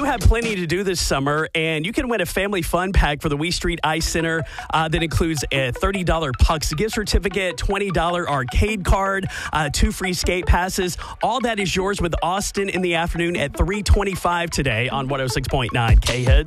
have plenty to do this summer, and you can win a family fun pack for the Wee Street Ice Center that includes a $30 Pucks gift certificate, $20 arcade card, 2 free skate passes. All that is yours with Austin in the afternoon at 3:25 today on 106.9 K-Hits.